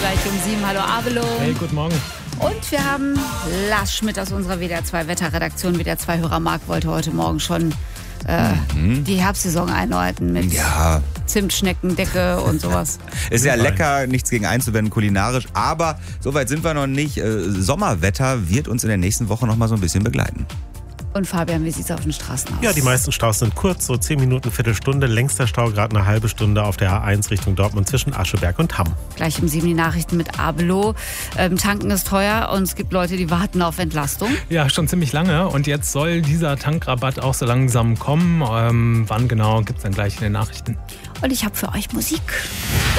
gleich um 7. Hallo Abelo. Hey, guten Morgen. Und wir haben Lars Schmidt aus unserer WDR 2 Wetterredaktion. WDR 2 Hörer Marc wollte heute Morgen schon die Herbstsaison einläuten mit Zimtschneckendecke und sowas. Ist ja lecker, nichts gegen einzuwenden kulinarisch, aber so weit sind wir noch nicht. Sommerwetter wird uns in der nächsten Woche noch mal so ein bisschen begleiten. Und Fabian, wie sieht es auf den Straßen aus? Ja, die meisten Staus sind kurz, so 10 Minuten, Viertelstunde. Längster Stau gerade eine halbe Stunde auf der A1 Richtung Dortmund zwischen Ascheberg und Hamm. Gleich um 7 die Nachrichten mit Abelo. Tanken ist teuer und es gibt Leute, die warten auf Entlastung. Ja, schon ziemlich lange. Und jetzt soll dieser Tankrabatt auch so langsam kommen. Wann genau, gibt es dann gleich in den Nachrichten. Und ich habe für euch Musik.